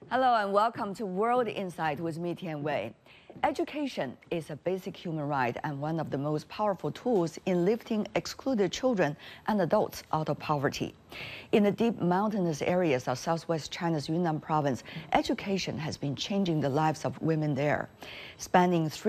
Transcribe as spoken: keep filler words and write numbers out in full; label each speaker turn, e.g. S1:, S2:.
S1: Hello and welcome to World Insight with me, Tian Wei. Education is a basic human right and one of the most powerful tools in lifting excluded children and adults out of poverty. In the deep mountainous areas of southwest China's Yunnan province, education has been changing the lives of women there. Spanning three